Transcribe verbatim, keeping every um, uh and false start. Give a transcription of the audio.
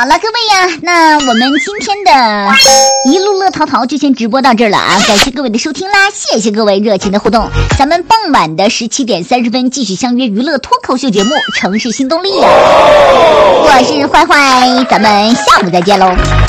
了，各位呀，那我们今天的一路乐淘淘就先直播到这儿了啊！感谢各位的收听啦，谢谢各位热情的互动。咱们傍晚的十七点三十分继续相约娱乐脱口秀节目《城市新动力》呀！我是坏坏，咱们下午再见喽。